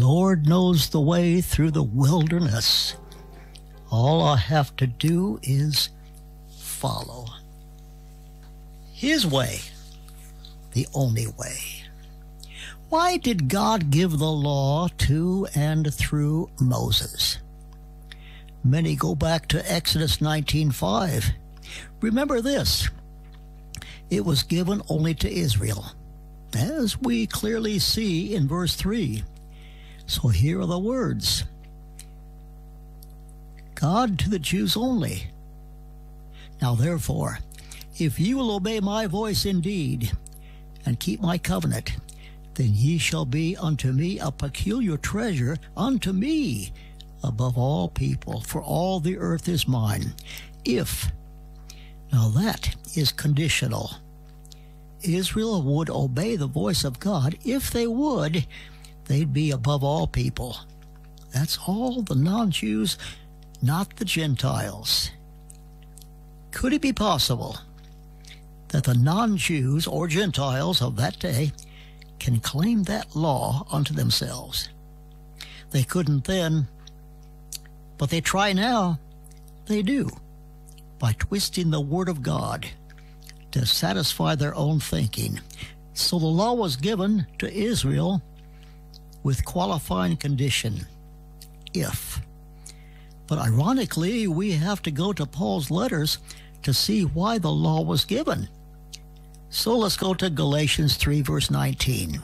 Lord knows the way through the wilderness. All I have to do is follow His way, the only way. Why did God give the law to and through Moses? Many go back to Exodus 19:5. Remember this: it was given only to Israel, as we clearly see in verse 3. So here are the words: God to the Jews only. Now therefore, if ye will obey my voice indeed, and keep my covenant, then ye shall be unto me a peculiar treasure unto me above all people, for all the earth is mine. If, now that is conditional. Israel would obey the voice of God. If they would, they'd be above all people. That's all the non-Jews, not the Gentiles. Could it be possible that the non-Jews or Gentiles of that day can claim that law unto themselves? They couldn't then, but they try now. They do, by twisting the Word of God to satisfy their own thinking. So the law was given to Israel with qualifying condition: if. But ironically, we have to go to Paul's letters to see why the law was given. So let's go to Galatians 3, verse 19.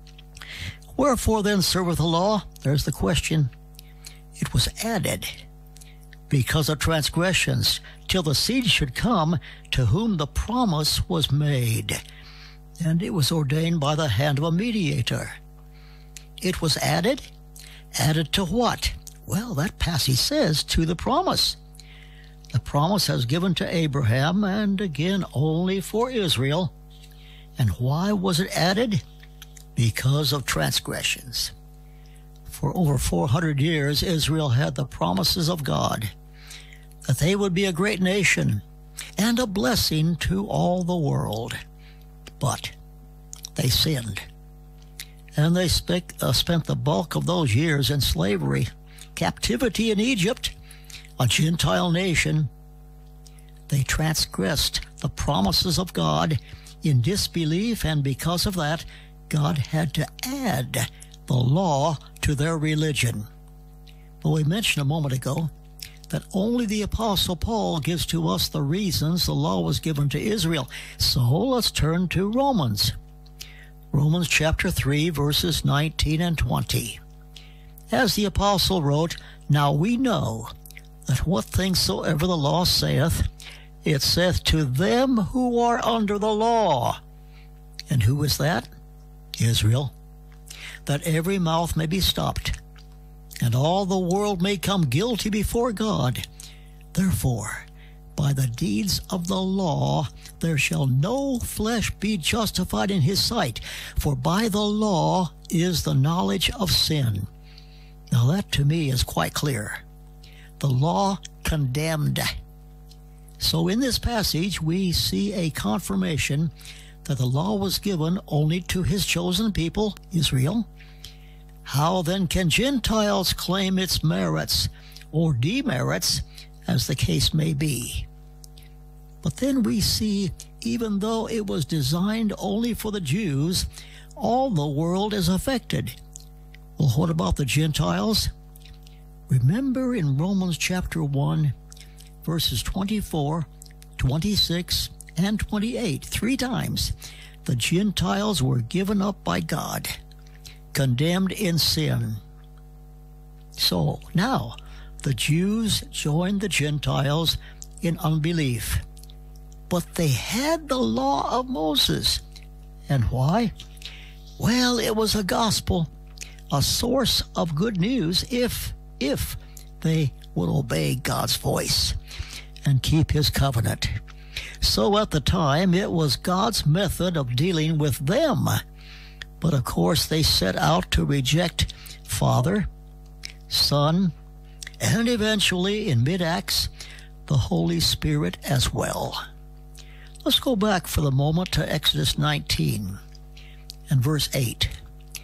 Wherefore then serveth the law? There's the question. It was added because of transgressions, till the seed should come to whom the promise was made. And it was ordained by the hand of a mediator. It was added? Added to what? Well, that passage says, to the promise. The promise was given to Abraham, and again only for Israel. And why was it added? Because of transgressions. For over 400 years, Israel had the promises of God that they would be a great nation and a blessing to all the world. But they sinned, and they spent the bulk of those years in slavery, captivity in Egypt, a Gentile nation. They transgressed the promises of God in disbelief, and because of that, God had to add the law to their religion. But we mentioned a moment ago that only the Apostle Paul gives to us the reasons the law was given to Israel. So let's turn to Romans. Romans chapter 3, verses 19 and 20. As the apostle wrote, Now we know that what things soever the law saith, it saith to them who are under the law. And who is that? Israel. That every mouth may be stopped, and all the world may come guilty before God. Therefore, by the deeds of the law, there shall no flesh be justified in his sight, for by the law is the knowledge of sin. Now that to me is quite clear. The law condemned. So in this passage we see a confirmation that the law was given only to his chosen people, Israel. How then can Gentiles claim its merits or demerits, as the case may be? But then we see, even though it was designed only for the Jews, all the world is affected. Well, what about the Gentiles? Remember in Romans chapter 1, verses 24, 26, and 28, 3 times, the Gentiles were given up by God, condemned in sin. So now the Jews joined the Gentiles in unbelief. But they had the law of Moses. And why? Well, it was a gospel, a source of good news if they would obey God's voice and keep his covenant. So at the time, it was God's method of dealing with them. But of course, they set out to reject Father, Son, and eventually, in mid-Acts, the Holy Spirit as well. Let's go back for the moment to Exodus 19 and verse 8.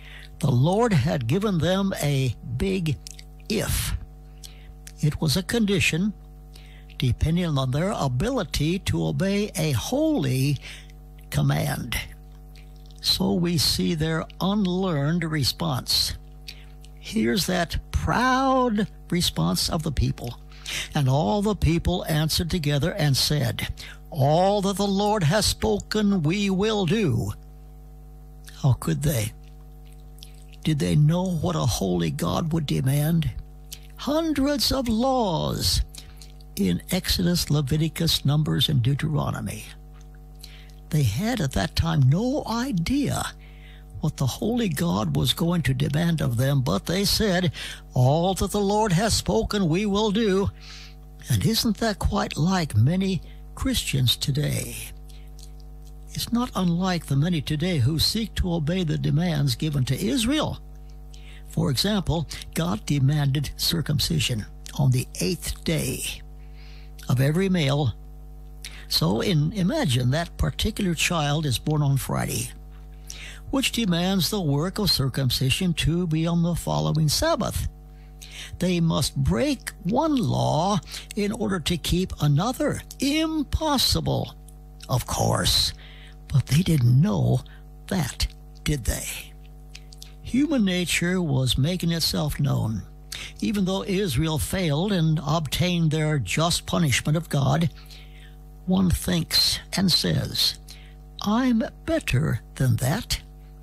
the Lord had given them a big if. It was a condition depending on their ability to obey a holy command. So we see their unlearned response. Here's that proud response of the people. And all the people answered together and said, "All that the Lord has spoken we will do." How could they? Did they know what a holy God would demand? Hundreds of laws in Exodus, Leviticus, Numbers, and Deuteronomy. They had at that time no idea what the holy God was going to demand of them, but they said, "All that the Lord has spoken we will do." And isn't that quite like many Christians today? It's not unlike the many today who seek to obey the demands given to Israel. For example, God demanded circumcision on the 8th day of every male. So imagine that particular child is born on Friday, which demands the work of circumcision to be on the following Sabbath. They must break one law in order to keep another. Impossible, of course, but they didn't know that, did they? Human nature was making itself known. Even though Israel failed and obtained their just punishment of God, one thinks and says, "I'm better than that."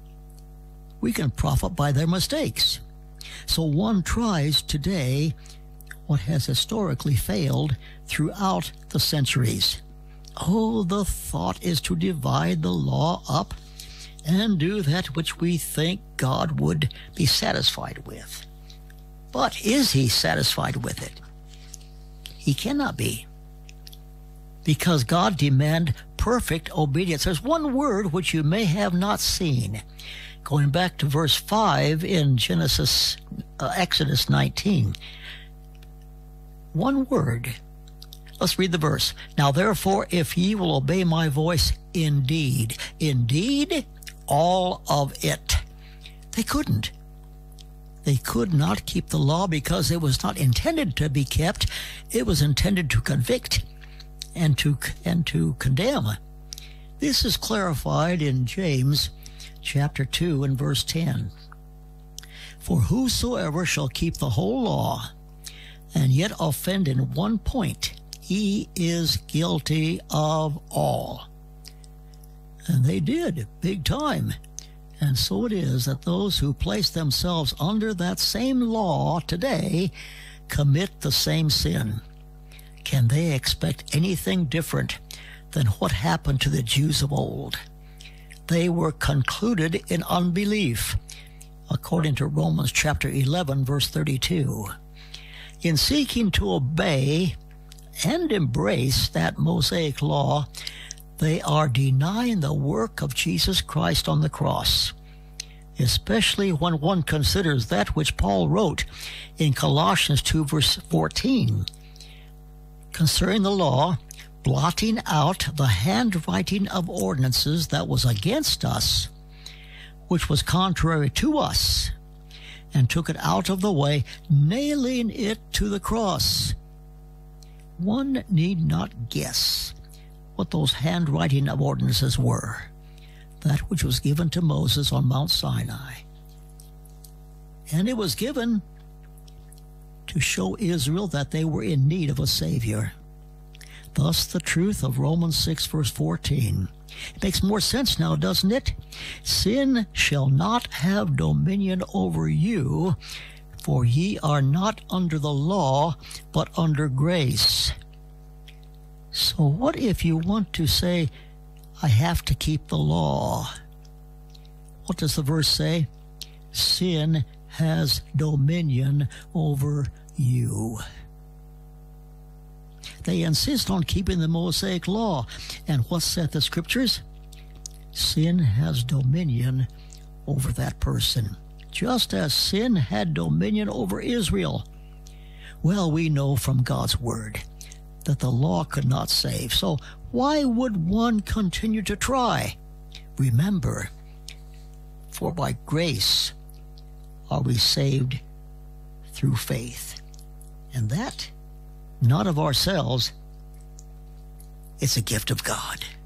We can profit by their mistakes. So one tries today what has historically failed throughout the centuries. Oh, the thought is to divide the law up and do that which we think God would be satisfied with. But is he satisfied with it? He cannot be, because God demands perfect obedience. There's one word which you may have not seen. Going back to verse 5 in Exodus 19. One word. Let's read the verse. "Now therefore, if ye will obey my voice indeed," indeed, all of it. They couldn't. They could not keep the law because it was not intended to be kept. It was intended to convict and to condemn. This is clarified in James chapter 2 and verse 10. "For whosoever shall keep the whole law and yet offend in one point, he is guilty of all." And they did, big time. And so it is that those who place themselves under that same law today commit the same sin. Can they expect anything different than what happened to the Jews of old? They were concluded in unbelief, according to Romans chapter 11, verse 32. In seeking to obey and embrace that Mosaic law, they are denying the work of Jesus Christ on the cross, especially when one considers that which Paul wrote in Colossians 2, verse 14, concerning the law, blotting out the handwriting of ordinances that was against us, which was contrary to us, and took it out of the way, nailing it to the cross. One need not guess what those handwriting of ordinances were, that which was given to Moses on Mount Sinai. And it was given to show Israel that they were in need of a Savior. Thus the truth of Romans 6, verse 14. It makes more sense now, doesn't it? "Sin shall not have dominion over you, for ye are not under the law, but under grace." So what if you want to say, "I have to keep the law"? What does the verse say? Sin has dominion over you. They insist on keeping the Mosaic law. And what said the scriptures? Sin has dominion over that person, just as sin had dominion over Israel. Well, we know from God's word that the law could not save. So why would one continue to try? Remember, for by grace are we saved through faith. And that, not of ourselves, it's a gift of God.